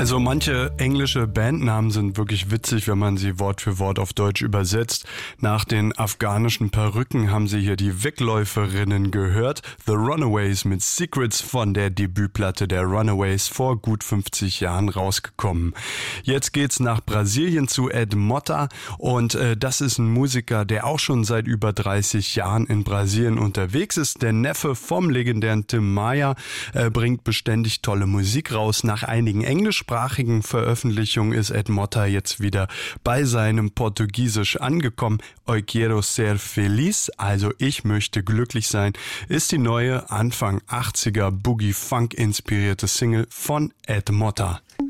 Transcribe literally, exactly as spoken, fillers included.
Also manche englische Bandnamen sind wirklich witzig, wenn man sie Wort für Wort auf Deutsch übersetzt. Nach den afghanischen Perücken haben Sie hier die Wegläuferinnen gehört. The Runaways mit Secrets von der Debütplatte der Runaways vor gut fünfzig Jahren rausgekommen. Jetzt geht's nach Brasilien zu Ed Motta und äh, das ist ein Musiker, der auch schon seit über dreißig Jahren in Brasilien unterwegs ist. Der Neffe vom legendären Tim Maia äh, bringt beständig tolle Musik raus. Nach einigen englischsprachigen Veröffentlichungen ist Ed Motta jetzt wieder bei seinem Portugiesisch angekommen. Eu quero ser feliz, also ich möchte glücklich sein, ist die neue Anfang achtziger Boogie-Funk inspirierte Single von Ed Motta.